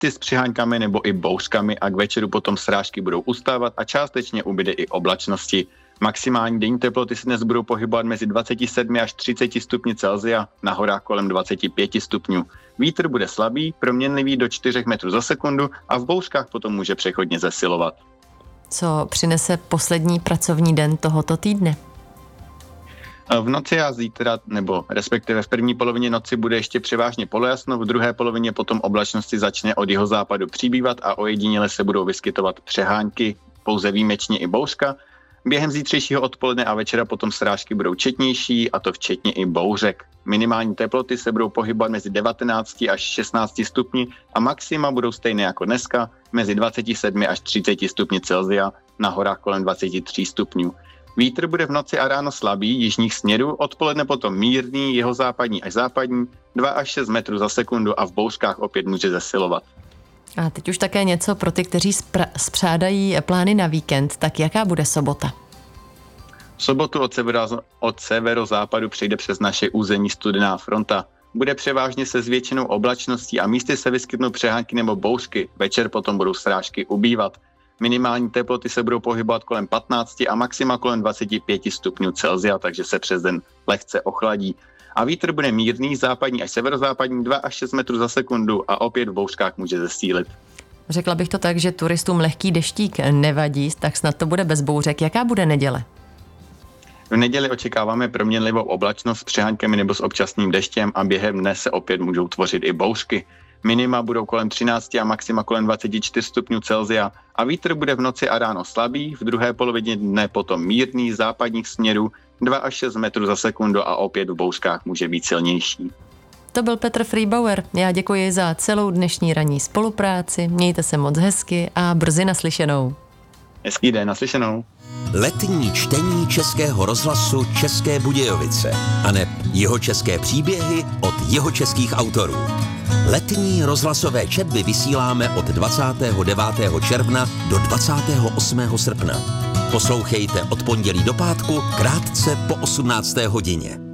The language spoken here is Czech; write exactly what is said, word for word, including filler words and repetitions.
s přeháňkami nebo i bouřkami a k večeru potom srážky budou ustávat a částečně ubyde i oblačnosti. Maximální denní teploty se dnes budou pohybovat mezi dvacet sedm až třicet stupni Celsia, na horách kolem dvacet pět stupňů. Vítr bude slabý, proměnlivý do čtyři metrů za sekundu a v bouřkách potom může přechodně zesilovat. Co přinese poslední pracovní den tohoto týdne? V noci a zítra, nebo respektive v první polovině noci bude ještě převážně polojasno, v druhé polovině potom oblačnosti začne od jihozápadu přibývat a ojediněle se budou vyskytovat přehánky, pouze výjimečně i bouřka. Během zítřejšího odpoledne a večera potom srážky budou četnější, a to včetně i bouřek. Minimální teploty se budou pohybovat mezi devatenáct až šestnáct stupni a maxima budou stejné jako dneska, mezi dvacet sedm až třicet stupni Celsia, na horách kolem dvacet tři stupňů. Vítr bude v noci a ráno slabý, jižních směrů, odpoledne potom mírný, jihozápadní až západní, dva až šest metrů za sekundu a v bouřkách opět může zesilovat. A teď už také něco pro ty, kteří spra- spřádají plány na víkend, tak jaká bude sobota? V sobotu od, severo- od severozápadu přejde přes naše území studená fronta. Bude převážně se zvětšenou oblačností a místy se vyskytnou přehánky nebo bouřky, večer potom budou srážky ubývat. Minimální teploty se budou pohybovat kolem patnáct a maxima kolem dvacet pět stupňů Celsia, takže se přes den lehce ochladí. A vítr bude mírný, západní až severozápadní, dva až šest metrů za sekundu a opět v bouřkách může zesílit. Řekla bych to tak, že turistům lehký deštík nevadí, tak snad to bude bez bouřek. Jaká bude neděle? V neděli očekáváme proměnlivou oblačnost s přeháňkami nebo s občasným deštěm a během dne se opět můžou tvořit i bouřky. Minima budou kolem třináct a maxima kolem dvacet čtyři stupňů Celsia a vítr bude v noci a ráno slabý, v druhé polovině dne potom mírný, západních směrů, dva až šest metrů za sekundu a opět v bouřkách může být silnější. To byl Petr Friebauer. Já děkuji za celou dnešní ranní spolupráci. Mějte se moc hezky a brzy naslyšenou. Hezký den, naslyšenou. Letní čtení Českého rozhlasu České Budějovice aneb jihočeské příběhy od jihočeských autorů. Letní rozhlasové četby vysíláme od dvacátého devátého června do dvacátého osmého srpna. Poslouchejte od pondělí do pátku krátce po osmnácté hodině.